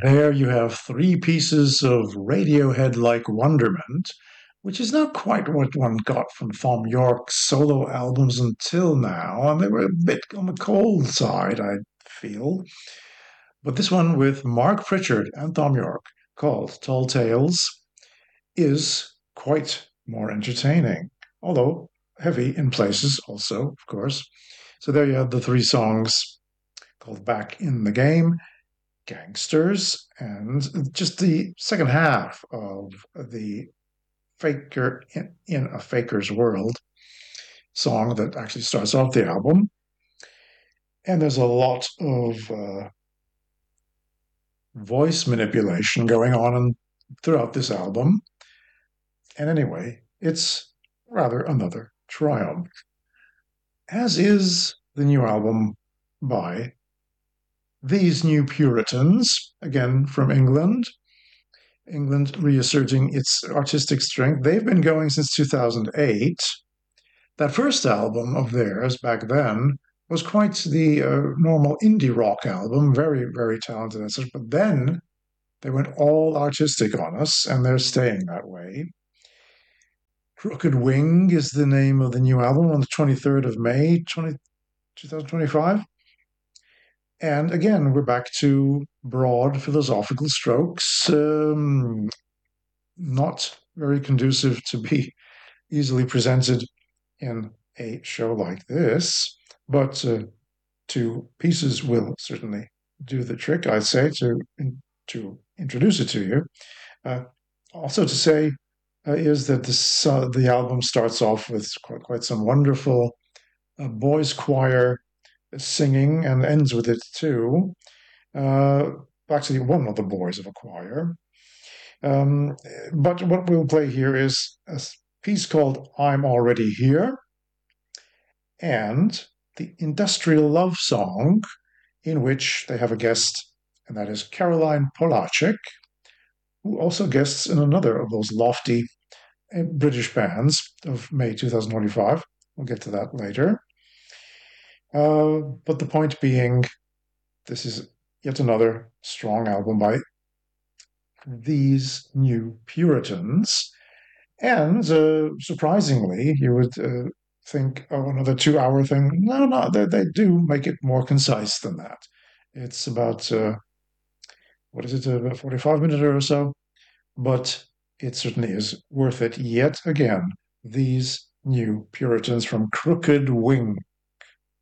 There you have three pieces of Radiohead-like wonderment, which is not quite what one got from Thom Yorke's solo albums until now, and they were a bit on the cold side, I feel. But this one with Mark Pritchard and Thom Yorke, called Tall Tales, is quite more entertaining, although heavy in places also, of course. So there you have the three songs called Back in the Game, Gangsters, and just the second half of the Faker in a Faker's World song that actually starts off the album. And there's a lot of voice manipulation going on throughout this album. And anyway, it's rather another triumph, as is the new album by These New Puritans, again from England. England reasserting its artistic strength. They've been going since 2008. That first album of theirs back then was quite the normal indie rock album, very, very talented and such. But then they went all artistic on us, and they're staying that way. Crooked Wing is the name of the new album on the 23rd of May, 2025. And again, we're back to broad philosophical strokes, not very conducive to be easily presented in a show like this, but two pieces will certainly do the trick, I'd say, to introduce it to you. Also to say is that the album starts off with quite some wonderful boys' choir singing and ends with it too. Actually, one of the boys of a choir. But what we'll play here is a piece called I'm Already Here and the Industrial Love Song, in which they have a guest, and that is Caroline Polachek, who also guests in another of those lofty British bands of May 2025. We'll get to that later. But the point being, this is yet another strong album by These New Puritans. And surprisingly, you would think, oh, another 2 hour thing. No, they do make it more concise than that. It's about, what is it, about 45 minutes or so? But it certainly is worth it yet again. These New Puritans from Crooked Wing.